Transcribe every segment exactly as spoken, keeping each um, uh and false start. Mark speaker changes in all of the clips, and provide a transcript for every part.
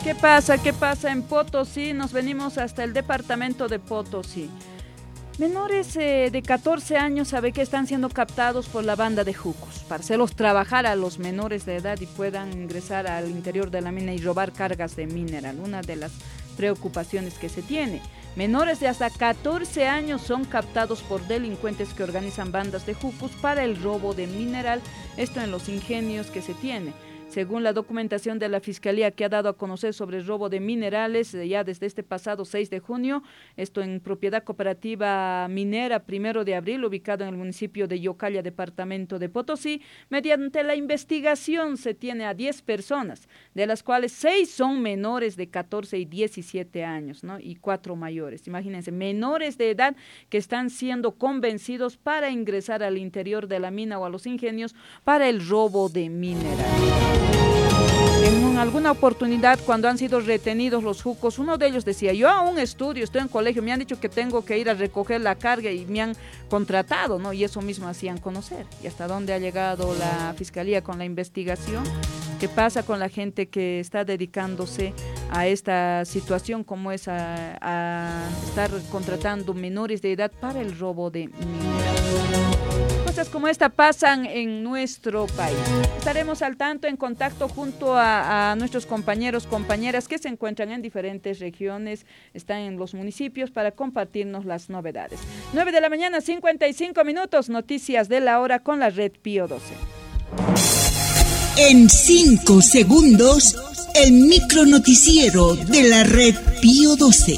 Speaker 1: ¿Qué pasa? ¿Qué pasa en Potosí? Nos venimos hasta el departamento de Potosí. Menores eh, de catorce años sabe que están siendo captados por la banda de jucos para hacerlos trabajar a los menores de edad y puedan ingresar al interior de la mina y robar cargas de mineral. Una de las preocupaciones que se tiene. Menores de hasta catorce años son captados por delincuentes que organizan bandas de jucos para el robo de mineral, esto en los ingenios que se tiene. Según la documentación de la Fiscalía que ha dado a conocer sobre el robo de minerales ya desde este pasado seis de junio, esto en propiedad cooperativa minera Primero de Abril, ubicado en el municipio de Yocalla, departamento de Potosí, mediante la investigación se tiene a diez personas, de las cuales seis son menores de catorce y diecisiete años, ¿no? Y cuatro mayores. Imagínense, menores de edad que están siendo convencidos para ingresar al interior de la mina o a los ingenios para el robo de minerales. En alguna oportunidad, cuando han sido retenidos los jucos, uno de ellos decía, yo aún estudio, estoy en colegio, me han dicho que tengo que ir a recoger la carga y me han contratado, ¿no? Y eso mismo hacían conocer. ¿Y hasta dónde ha llegado la Fiscalía con la investigación? ¿Qué pasa con la gente que está dedicándose a esta situación, como es a, a estar contratando menores de edad para el robo de minerales? Cosas como esta pasan en nuestro país. Estaremos al tanto, en contacto junto a, a nuestros compañeros, compañeras que se encuentran en diferentes regiones, están en los municipios para compartirnos las novedades. nueve de la mañana, cincuenta y cinco minutos, noticias de la hora con la red Pío doce.
Speaker 2: En cinco segundos, el micronoticiero de la red Pío doce.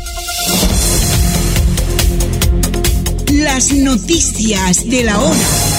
Speaker 2: Las noticias de la hora.